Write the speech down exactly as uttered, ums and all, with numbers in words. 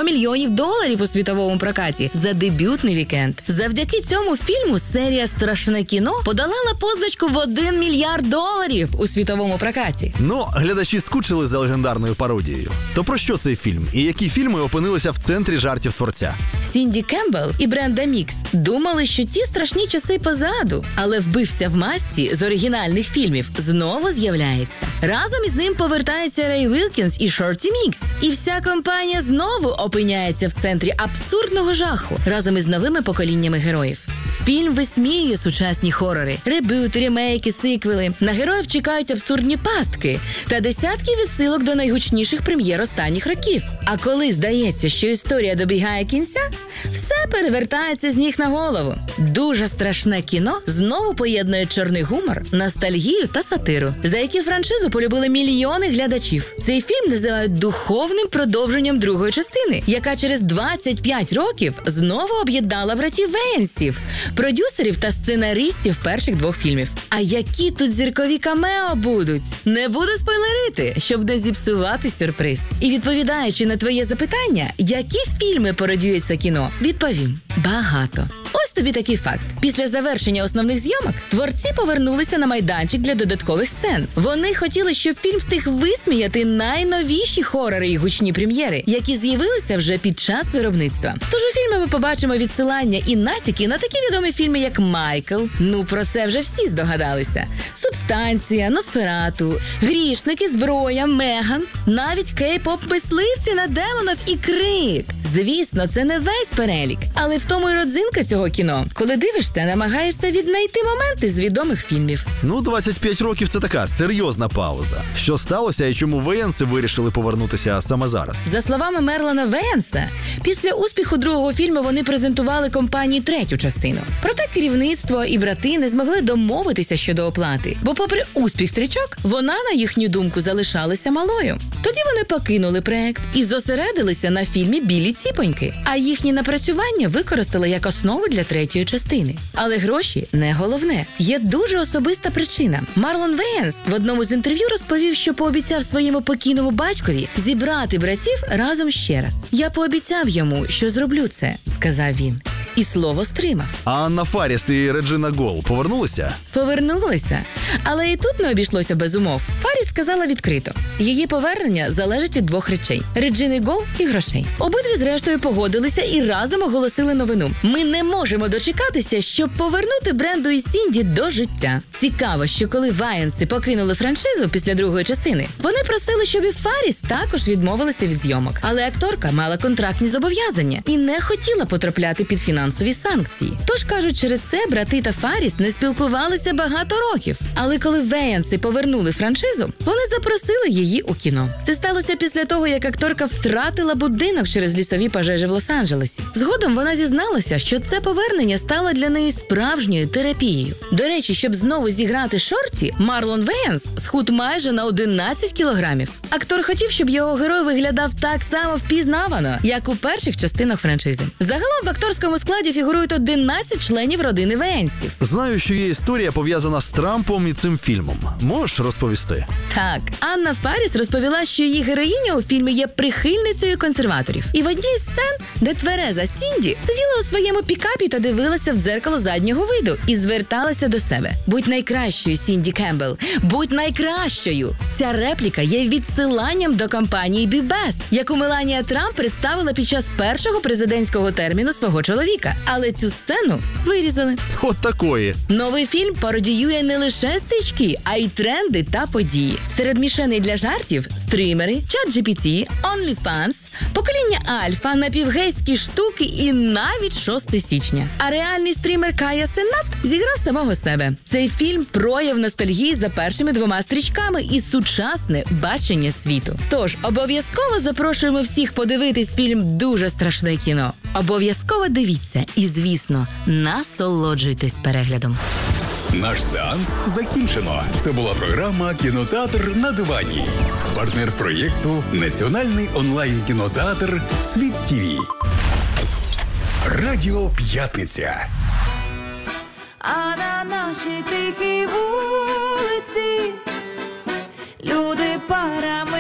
мільйонів доларів у світовому прокаті за дебютний вікенд. Завдяки цьому фільму серія «Страшне кіно» подолала позначку в один мільярд доларів у світовому прокаті. Ну, глядачі скучили за легендарною пародією. То про що цей фільм? І які фільми опинилися в центрі жартів творця? Сінді Кембл і Бренда Мікс думали, що ті страшні часи позаду, але вбивця в масці з оригінальних фільмів знову з'являється. Разом із ним повертаються Рей Вілкінс і Шорті Мікс. І вся компанія знову опиняється в центрі абсурдного жаху разом із новими поколіннями героїв. Фільм висміює сучасні хорори, ребют, ремейки, сиквели. На героїв чекають абсурдні пастки та десятки відсилок до найгучніших прем'єр останніх років. А коли здається, що історія добігає кінця, все перевертається з ніг на голову. Дуже страшне кіно знову поєднує чорний гумор, ностальгію та сатиру, за які франшизу полюбили мільйони глядачів. Цей фільм називають духовним продовженням другої частини, яка через двадцять п'ять років знову об'єднала братів Вейнсів, продюсерів та сценаристів перших двох фільмів. А які тут зіркові камео будуть? Не буду спойлерити, щоб не зіпсувати сюрприз. І відповідаючи на твоє запитання, які фільми пародіюють це кіно, відповім – багато. Ось тобі такий факт. Після завершення основних зйомок творці повернулися на майданчик для додаткових сцен. Вони хотіли, щоб фільм встиг висміяти найновіші хорори і гучні прем'єри, які з'явилися вже під час виробництва. Тож у фільмі ми побачимо відсилання і натяки на такі відомі фільми, як «Майкл». Ну, про це вже всі здогадалися. «Субстанція», «Носферату», «Грішники», «Зброя», «Меган», навіть кей-поп-мисливці на демонів і «Крик». Звісно, це не весь перелік, але в тому й родзинка цього кіно. Коли дивишся, намагаєшся віднайти моменти з відомих фільмів. Ну, двадцять п'ять років – це така серйозна пауза. Що сталося і чому Вейнси вирішили повернутися саме зараз? За словами Мерлона Вейнса, після успіху другого фільму вони презентували компанії третю частину. Проте керівництво і брати не змогли домовитися щодо оплати, бо попри успіх стрічок, вона, на їхню думку, залишалася малою. Тоді вони покинули проект і зосередилися на фільмі «Білі ціпоньки», а їхні напрацювання використали як основу для третьої частини. Але гроші не головне. Є дуже особиста причина. Марлон Вейнс в одному з інтерв'ю розповів, що пообіцяв своєму покійному батькові зібрати братів разом ще раз. «Я пообіцяв йому, що зроблю це», – сказав він. І слово стримав. А Анна Фаріс і Реджина Гол повернулися? Повернулися. Але і тут не обійшлося без умов. Фаріс сказала відкрито. Її повернення залежить від двох речей – Реджини Гол і грошей. Обидві зрештою погодилися і разом оголосили новину. Ми не можемо дочекатися, щоб повернути Бренду і Сінді до життя. Цікаво, що коли Вейнси покинули франшизу після другої частини, вони просили, щоб і Фаріс також відмовилася від зйомок. Але акторка мала контрактні зобов'язання і не хотіла потрапляти під фінансові санкції. Тож, кажуть, через це брати та Фаріс не спілкувалися багато років. Але коли Вейнси повернули франшизу, вони запросили її у кіно. Це сталося після того, як акторка втратила будинок через лісові пожежі в Лос-Анджелесі. Згодом вона зізналася, що це повернення стало для неї справжньою терапією. До речі, щоб знову зіграти Шорті, Марлон Вейнс схуд майже на одинадцять кілограмів. Актор хотів, щоб його герой виглядав так само впізнавано, як у перших частинах франшизи. Загалом в акторському складі фігурують одинадцять членів родини Вейнсів. Знаю, що є історія пов'язана з Трампом і цим фільмом. Можеш розповісти? Так, Анна Фаріс розповіла, що її героїня у фільмі є прихильницею консерваторів. І в одній з сцен, де твереза Сінді сиділа у своєму пікапі та дивилася в дзеркало заднього виду і зверталася до себе. «Будь найкращою, Сінді Кембл! Будь найкращою!» Ця репліка є відсиланням до кампанії «Be Best», яку Меланія Трамп представила під час першого президентського терміну свого чоловіка. Але цю сцену вирізали. От такої. Новий фільм пародіює не лише стрічки, а й тренди та події. Серед мішеней для жартів – стрімери, чат-джі-пі-ті, OnlyFans, покоління Альфа, напівгейські штуки і навіть шостого січня. А реальний стрімер Кая Сенат зіграв самого себе. Цей фільм – прояв ностальгії за першими двома стрічками і сучасне бачення світу. Тож, обов'язково запрошуємо всіх подивитись фільм «Дуже страшне кіно». Обов'язково дивіться і, звісно, насолоджуйтесь переглядом. Наш сеанс закінчено. Це була програма «Кінотеатр на дивані». Партнер проєкту – Національний онлайн-кінотеатр «Світ ТІВІ». Радіо «П'ятниця». А на нашій тихій вулиці люди парами